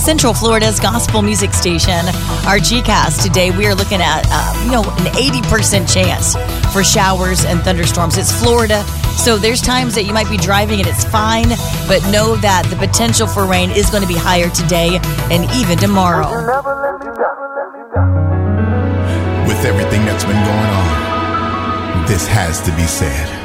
Central Florida's gospel music station. Our GCast today, we are looking at, an 80% chance for showers and thunderstorms. It's Florida, so there's times that you might be driving and it's fine, but know that the potential for rain is going to be higher today and even tomorrow. With everything that's been going on, this has to be said.